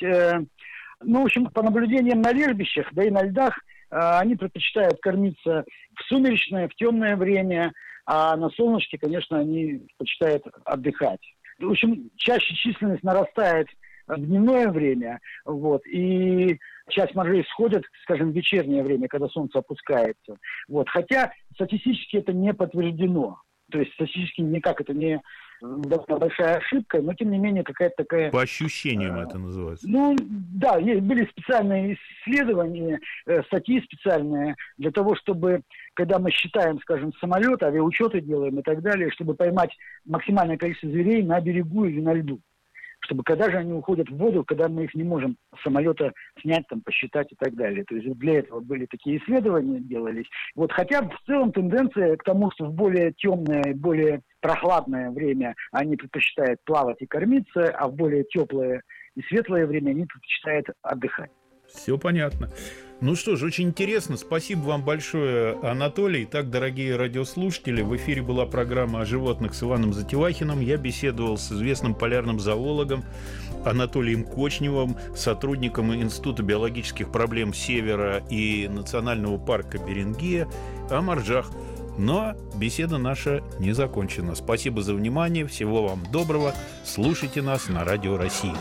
в общем, по наблюдениям на лежбищах, да и на льдах, они предпочитают кормиться в сумеречное, в темное время, а на солнышке, конечно, они предпочитают отдыхать. В общем, чаще численность нарастает в дневное время, вот, и часть моржей сходят, скажем, в вечернее время, когда солнце опускается. Вот, хотя статистически это не подтверждено. То есть статистически никак это не большая ошибка, но тем не менее какая-то такая... По ощущениям это называется. Да, были специальные исследования, статьи специальные для того, чтобы, когда мы считаем, скажем, самолет, авиаучеты делаем и так далее, чтобы поймать максимальное количество зверей на берегу или на льду. Чтобы когда же они уходят в воду, когда мы их не можем с самолета снять, там, посчитать и так далее. То есть для этого были такие исследования, делались. Вот, хотя в целом тенденция к тому, что в более темное, более прохладное время они предпочитают плавать и кормиться, а в более теплое и светлое время они предпочитают отдыхать. Все понятно. Ну что ж, очень интересно. Спасибо вам большое, Анатолий. Итак, дорогие радиослушатели, в эфире была программа о животных с Иваном Затевахиным. Я беседовал с известным полярным зоологом Анатолием Кочневым, сотрудником Института биологических проблем Севера и Национального парка Берингея о моржах. Но беседа наша не закончена. Спасибо за внимание. Всего вам доброго. Слушайте нас на Радио России.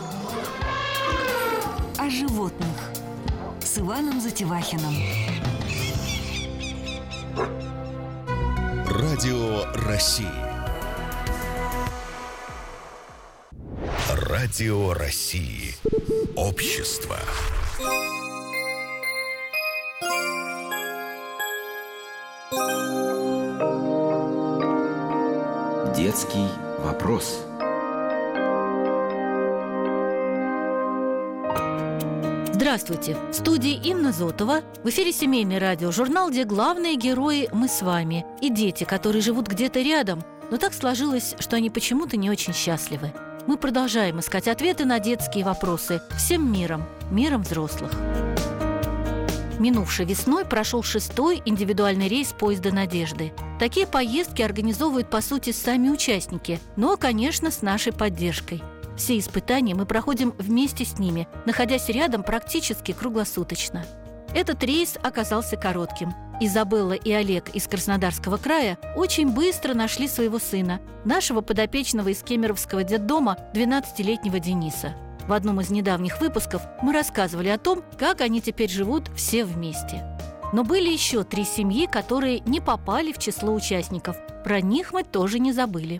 О животных с Иваном Затевахиным. Радио России. Радио России. Общество. Детский вопрос. Здравствуйте! В студии Инна Зотова. В эфире семейный радиожурнал, где главные герои мы с вами и дети, которые живут где-то рядом, но так сложилось, что они почему-то не очень счастливы. Мы продолжаем искать ответы на детские вопросы всем миром, миром взрослых. Минувшей весной прошел 6-й индивидуальный рейс поезда «Надежды». Такие поездки организовывают, по сути, сами участники, но, конечно, с нашей поддержкой. Все испытания мы проходим вместе с ними, находясь рядом практически круглосуточно. Этот рейс оказался коротким. Изабелла и Олег из Краснодарского края очень быстро нашли своего сына, нашего подопечного из Кемеровского детдома 12-летнего Дениса. В одном из недавних выпусков мы рассказывали о том, как они теперь живут все вместе. Но были еще 3 семьи, которые не попали в число участников. Про них мы тоже не забыли.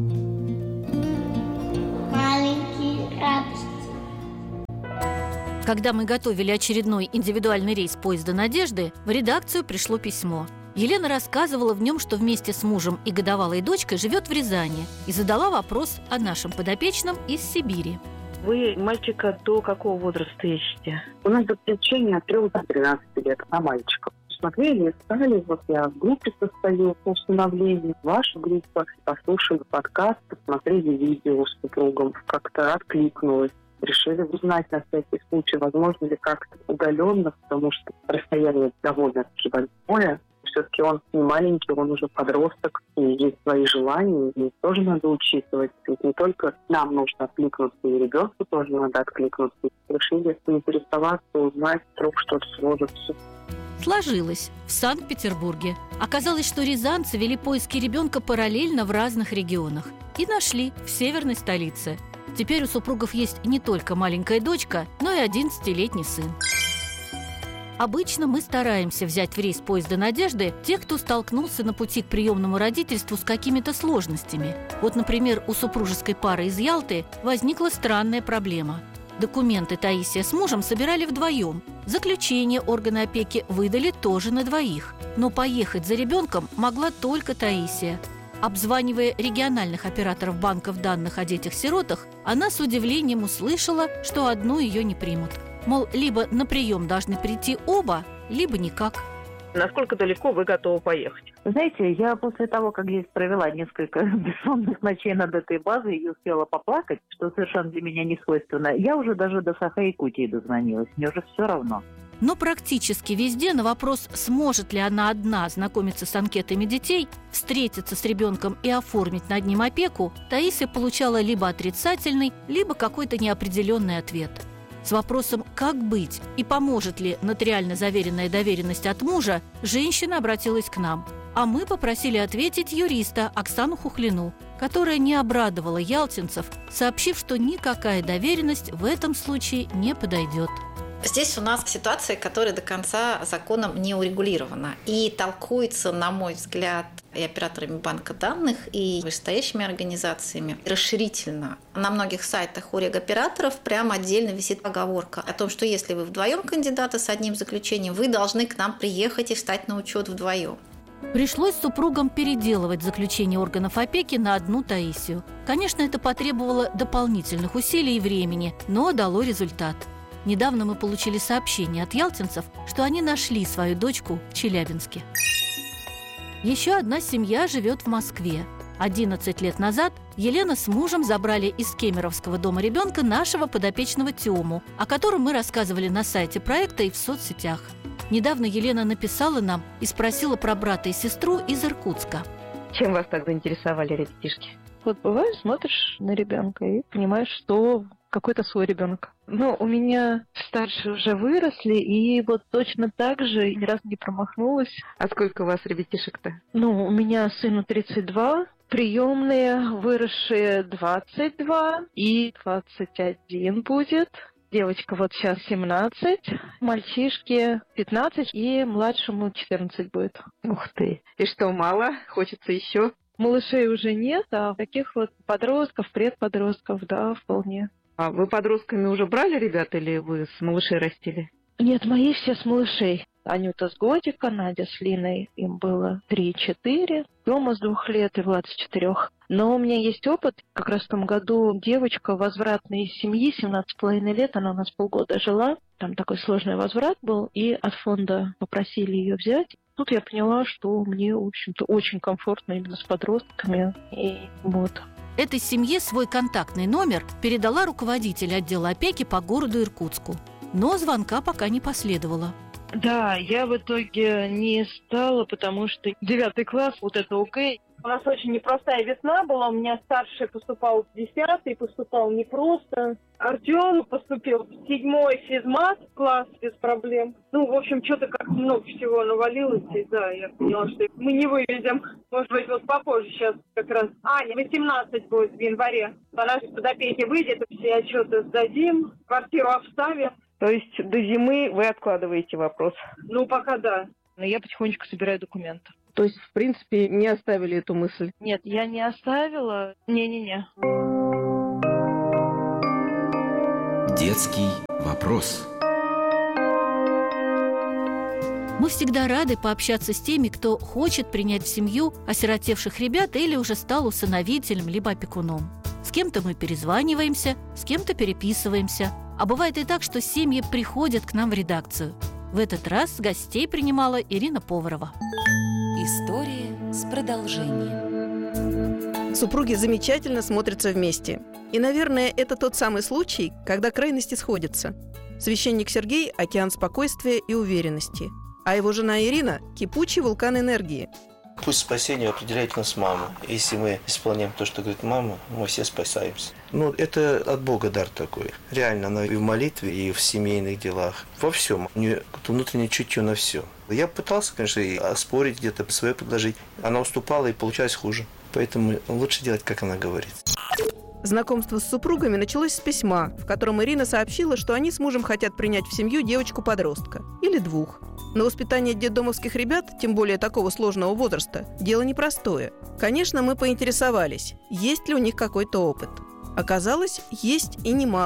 Когда мы готовили очередной индивидуальный рейс поезда «Надежды», в редакцию пришло письмо. Елена рассказывала в нем, что вместе с мужем и годовалой дочкой живет в Рязани, и задала вопрос о нашем подопечном из Сибири. Вы мальчика до какого возраста ищете? У нас заключение от 3 до 13 лет на мальчиков. Смотрели, искали, вот я в группе состою по установлению, ваша группа, послушали подкаст, посмотрели видео с супругом, как-то откликнулось. Решили узнать на всякий случай, возможно ли как-то удаленно, потому что расстояние довольно большое. Все-таки он не маленький, он уже подросток, и есть свои желания, и тоже надо учитывать. Ведь не только нам нужно откликнуться, и ребенку тоже надо откликнуться. Решили интересоваться, узнать, вдруг что-то сложится. Сложилось. В Санкт-Петербурге. Оказалось, что рязанцы вели поиски ребенка параллельно в разных регионах. И нашли в северной столице. Теперь у супругов есть не только маленькая дочка, но и 11-летний сын. Обычно мы стараемся взять в рейс поезда «Надежды» тех, кто столкнулся на пути к приемному родительству с какими-то сложностями. Вот, например, у супружеской пары из Ялты возникла странная проблема. Документы Таисия с мужем собирали вдвоем, Заключение органы опеки выдали тоже на 2, но поехать за ребенком могла только Таисия. Обзванивая региональных операторов банков данных о детях-сиротах, она с удивлением услышала, что одну ее не примут. Мол, либо на прием должны прийти оба, либо никак. Насколько далеко вы готовы поехать? Знаете, я после того, как здесь провела несколько бессонных ночей над этой базой и успела поплакать, что совершенно для меня не свойственно, я уже даже до Саха-Якутии дозвонилась. Мне уже все равно. Но практически везде на вопрос, сможет ли она одна знакомиться с анкетами детей, встретиться с ребенком и оформить над ним опеку, Таисия получала либо отрицательный, либо какой-то неопределенный ответ. С вопросом «как быть?» и поможет ли нотариально заверенная доверенность от мужа, женщина обратилась к нам. А мы попросили ответить юриста Оксану Хухлину, которая не обрадовала ялтинцев, сообщив, что никакая доверенность в этом случае не подойдет. Здесь у нас ситуация, которая до конца законом не урегулирована. И толкуется, на мой взгляд, и операторами банка данных, и вышестоящими организациями расширительно. На многих сайтах у регоператоров прямо отдельно висит оговорка о том, что если вы вдвоем кандидаты с одним заключением, вы должны к нам приехать и встать на учет вдвоем. Пришлось супругам переделывать заключение органов опеки на одну Таисию. Конечно, это потребовало дополнительных усилий и времени, но дало результат. Недавно мы получили сообщение от ялтинцев, что они нашли свою дочку в Челябинске. Еще одна семья живет в Москве. 11 лет назад Елена с мужем забрали из Кемеровского дома ребенка нашего подопечного Тему, о котором мы рассказывали на сайте проекта и в соцсетях. Недавно Елена написала нам и спросила про брата и сестру из Иркутска. Чем вас так заинтересовали ребятишки? Вот бывает, смотришь на ребенка и понимаешь, что какой-то свой ребенок. Но у меня старшие уже выросли, и вот точно так же ни разу не промахнулась. А сколько у вас ребятишек-то? У меня сыну 32, приемные, выросшие 22 и 21 будет. Девочка вот сейчас 17, мальчишке 15 и младшему 14 будет. Ух ты! И что, мало? Хочется еще? Малышей уже нет, а таких вот подростков, предподростков, да, вполне. А вы подростками уже брали ребят или вы с малышей растили? Нет, мои все с малышей. Анюта с годика, Надя с Линой, им было 3-4, Тёма с 2 лет и Влад с 4. Но у меня есть опыт. Как раз в том году девочка возвратной семьи, 17,5 лет, она у нас полгода жила. Там такой сложный возврат был, и от фонда попросили ее взять. Тут я поняла, что мне, в общем-то, очень комфортно именно с подростками. И вот. Этой семье свой контактный номер передала руководитель отдела опеки по городу Иркутску. Но звонка пока не последовало. Да, я в итоге не стала, потому что 9 класс, вот это ОК. У нас очень непростая весна была. У меня старший поступал в 10-й, поступал непросто. Артем поступил в 7-й физмат класс без проблем. В общем, что-то как много всего навалилось. И да, я поняла, что мы не вывезем. Может быть, вот попозже сейчас как раз. Аня, 18 будет в январе. Она же под опеки выйдет, все отчеты сдадим, квартиру обставим. То есть до зимы вы откладываете вопрос? Пока да. Но я потихонечку собираю документы. То есть, в принципе, не оставили эту мысль? Нет, я не оставила. Не-не-не. Детский вопрос. Мы всегда рады пообщаться с теми, кто хочет принять в семью осиротевших ребят или уже стал усыновителем либо опекуном. С кем-то мы перезваниваемся, с кем-то переписываемся. А бывает и так, что семьи приходят к нам в редакцию. В этот раз гостей принимала Ирина Поварова. История с продолжением. Супруги замечательно смотрятся вместе. И, наверное, это тот самый случай, когда крайности сходятся. Священник Сергей – океан спокойствия и уверенности. А его жена Ирина – кипучий вулкан энергии. Пусть спасение определяет нас мама. Если мы исполняем то, что говорит мама, мы все спасаемся. Это от Бога дар такой. Реально, она и в молитве, и в семейных делах. Во всем. У нее внутреннее чутье на все. Я пытался, конечно, и оспорить где-то, свое предложить. Она уступала, и получалось хуже. Поэтому лучше делать, как она говорит. Знакомство с супругами началось с письма, в котором Ирина сообщила, что они с мужем хотят принять в семью девочку-подростка. Или 2. Но воспитание детдомовских ребят, тем более такого сложного возраста, дело непростое. Конечно, мы поинтересовались, есть ли у них какой-то опыт. Оказалось, есть и немалый.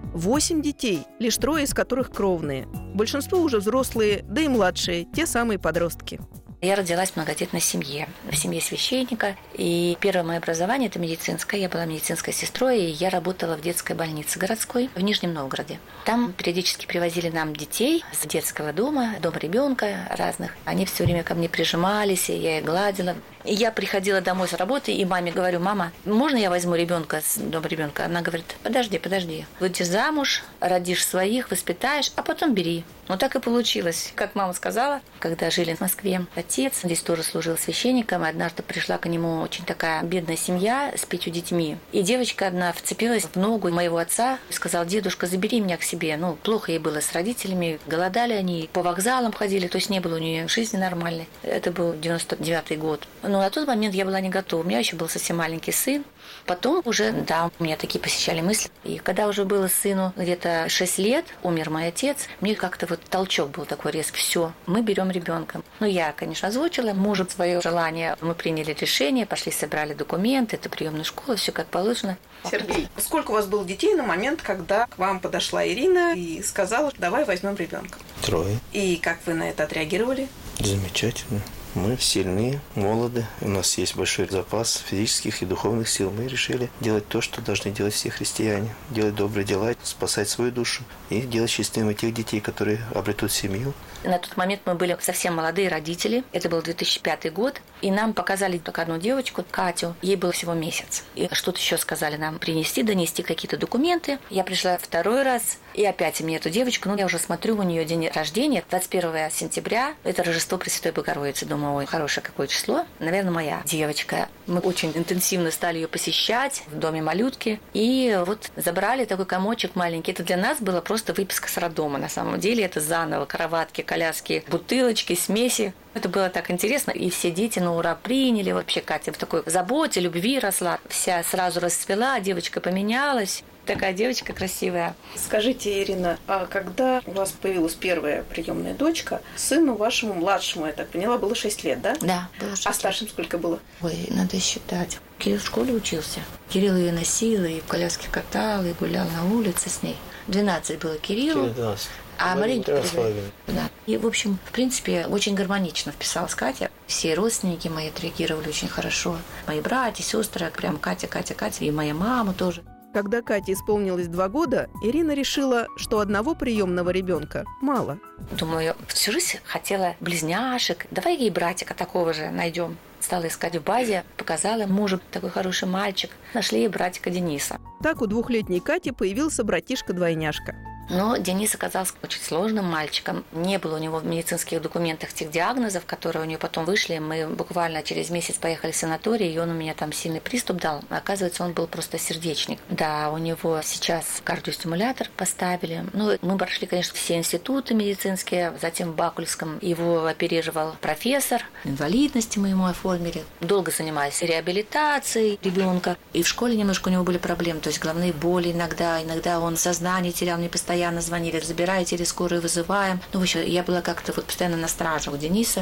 8 детей, лишь 3 из которых кровные. Большинство уже взрослые, да и младшие, те самые подростки. Я родилась в многодетной семье, в семье священника. И первое мое образование – это медицинское. Я была медицинской сестрой, и я работала в детской больнице городской в Нижнем Новгороде. Там периодически привозили нам детей с детского дома, дом ребенка разных. Они все время ко мне прижимались, и я их гладила. И я приходила домой с работы, и маме говорю: мама, можно я возьму ребенка с дома ребенка? Она говорит: подожди. Выйдешь замуж, родишь своих, воспитаешь, а потом бери. Ну так и получилось. Как мама сказала, когда жили в Москве, отец здесь тоже служил священником, и однажды пришла к нему очень такая бедная семья с 5 детьми. И девочка одна вцепилась в ногу моего отца и сказала: дедушка, забери меня к себе. Ну, плохо ей было с родителями, голодали они, по вокзалам ходили, то есть не было у нее жизни нормальной. Это был 99-й год. Но на тот момент я была не готова. У меня еще был совсем маленький сын. Потом уже, да, у меня такие посещали мысли. И когда уже было сыну где-то 6 лет, умер мой отец, мне как-то вот толчок был такой резкий. Все, мы берем ребенка. Ну, я, конечно, озвучила мужу свое желание. Мы приняли решение, пошли, собрали документы, это приемная школа, все как положено. Сергей, сколько у вас было детей на момент, когда к вам подошла Ирина и сказала: давай возьмем ребенка? 3. И как вы на это отреагировали? Замечательно. Мы сильны, молоды, у нас есть большой запас физических и духовных сил. Мы решили делать то, что должны делать все христиане. Делать добрые дела, спасать свою душу и делать счастливыми тех детей, которые обретут семью. На тот момент мы были совсем молодые родители. Это был 2005 год. И нам показали только одну девочку, Катю. Ей было всего месяц. И что-то еще сказали нам принести, донести какие-то документы. Я пришла 2 раз, и опять мне эту девочку. Ну, я уже смотрю, у нее день рождения, 21 сентября. Это Рождество Пресвятой Богородицы. Думаю, ой, хорошее какое число. Наверное, моя девочка. Мы очень интенсивно стали ее посещать в доме малютки. И вот забрали такой комочек маленький. Это для нас была просто выписка с роддома. На самом деле это заново кроватки, коляски, бутылочки, смеси. Это было так интересно, и все дети на ура приняли. Вообще Катя в такой заботе, любви росла. Вся сразу расцвела, девочка поменялась. Такая девочка красивая. Скажите, Ирина, а когда у вас появилась первая приемная дочка, сыну вашему младшему, я так поняла, было 6 лет, да? Да, было 6 лет. А старшим сколько было? Ой, надо считать. Кирилл в школе учился. Кирилл ее носил, и в коляске катал, и гулял на улице с ней. 12 было Кириллу. 12. А Маринка... Да. И, в общем, в принципе, очень гармонично вписалась Катя. Все родственники мои отреагировали очень хорошо. Мои братья, сестры, прям Катя, и моя мама тоже. Когда Кате исполнилось 2 года, Ирина решила, что одного приемного ребенка мало. Думаю, всю жизнь хотела близняшек. Давай ей братика такого же найдем. Стала искать в базе, показала мужу, такой хороший мальчик. Нашли ей братика Дениса. Так у 2-летней Кати появился братишка-двойняшка. Но Денис оказался очень сложным мальчиком. Не было у него в медицинских документах тех диагнозов, которые у него потом вышли. Мы буквально через месяц поехали в санаторий, и он у меня там сильный приступ дал. Оказывается, он был просто сердечник. Да, у него сейчас кардиостимулятор поставили. Ну, мы прошли, конечно, все институты медицинские. Затем в Бакульском его оперировал профессор. Инвалидности мы ему оформили. Долго занимались реабилитацией ребенка. И в школе немножко у него были проблемы. То есть головные боли иногда он сознание терял, мне постоянно звонили: забирайте или скорую вызываем. Ну, в общем, я была как-то вот постоянно на страже у Дениса.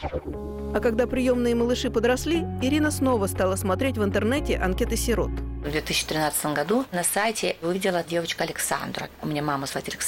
А когда приемные малыши подросли, Ирина снова стала смотреть в интернете анкеты сирот. В 2013 году на сайте увидела девочку Александру. У меня мама звать Александра.